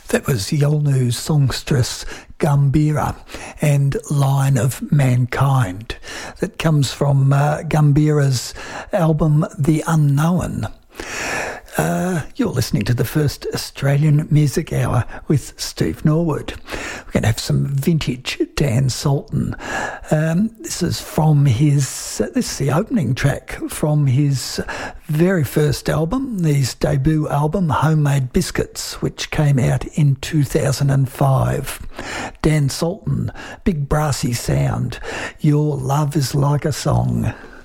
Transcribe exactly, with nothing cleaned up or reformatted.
That was Yolnu's songstress Gambira and Line of Mankind. That comes from uh, Gambira's album The Unknown. Uh, you're listening to the first Australian Music Hour with Steve Norwood. We're going to have some vintage Dan Sultan. Um, this is from his, uh, this is the opening track from his very first album, his debut album, Homemade Biscuits, which came out in two thousand five. Dan Sultan, big brassy sound. Your Love is Like a Song.